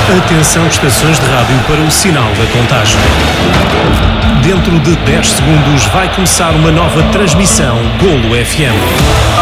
Atenção, estações de rádio, para o sinal da contagem. Dentro de 10 segundos vai começar uma nova transmissão Golo FM.